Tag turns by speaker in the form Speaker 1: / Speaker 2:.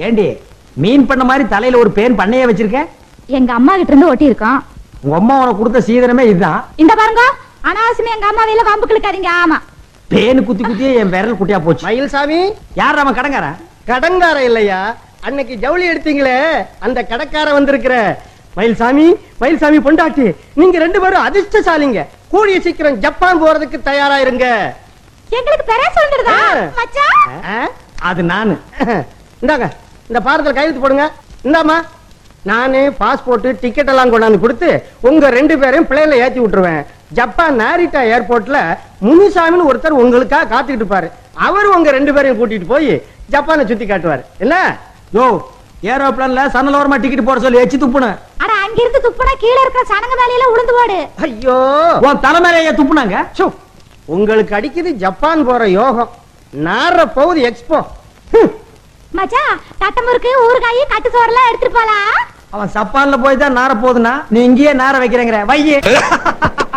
Speaker 1: ஏண்டி மீன் பண்ண மாதிரி தலையில ஒரு பேன் பண்ணையே வச்சிருக்க?
Speaker 2: எங்க அம்மா கிட்ட இருந்து ஒட்டி இருக்கோம்.
Speaker 1: உங்க அம்மா உனக்கு கொடுத்த சீதனமே இதுதான்.
Speaker 2: இந்த பாருங்க, அனாவசியமா எங்க அம்மா வேல வம்பு கிழக்காதீங்க. ஆமா,
Speaker 1: பேனு குத்தி குத்தியே என் விரல் குட்டியா போச்சு.
Speaker 3: மயில்சாமி,
Speaker 1: யார் அவன் கடங்காரன்?
Speaker 3: கடங்கார இல்லையா, அன்னைக்கு ஜவுளி எடுத்தீங்களே அந்த கடக்கார வந்திருக்கிற. மயில்சாமி, மயில்சாமி பொண்டாட்டி, நீங்க 2 பேரும் அதிர்ஷ்டசாலிங்க. கூடிய சீக்கிரம் ஜப்பான் போறதுக்கு தயாரா இருங்க.
Speaker 2: எங்களுக்கு பெரிய சொல்றதா மச்சான்?
Speaker 1: அது நானு.
Speaker 3: இந்தாங்க, இந்த பாரத்தில் கையெழுத்து போடுங்க. இந்தாமா, நானே பாஸ்போர்ட் டிக்கெட் எல்லாம் கொண்டாந்து கொடுத்து உங்க 2 பேரையும் பிளேன்ல ஏத்தி விட்டுருவேன். ஜப்பான் நாரிட்டா ஏர்போர்ட்ல முனுசாமின்னு ஒருத்தர் உங்களுக்காக காத்துக்கிட்டு இருப்பாரு. அவர் உங்க 2 பேரையும் கூட்டிட்டு போய் ஜப்பானை சுத்தி காட்டுவாரு. என்ன
Speaker 1: யோ, ஏரோப்ளான்ல சன்னலோரமா டிக்கெட் போட சொல்லி எச்சி துப்புன.
Speaker 2: அட, அங்க இருந்து துப்புனா கீழ இருக்கிற சனங்க வேலையில உளுந்து போடு.
Speaker 3: ஐயோ,
Speaker 1: உன் தலைமையில துப்புனாங்க.
Speaker 3: உங்களுக்கு அடிக்குது ஜப்பான் போற யோகம். நார போகுது எக்ஸ்போ.
Speaker 2: மச்சான், தட்டமுறுக்கு ஊறுகாய் கட்டு சோறெல்லாம் எடுத்துட்டு போலாம்.
Speaker 1: அவன் சப்பான்ல போய் தான் நார போகுதுன்னா நீ இங்கேயே நார வைக்கிறேங்கிற வையே.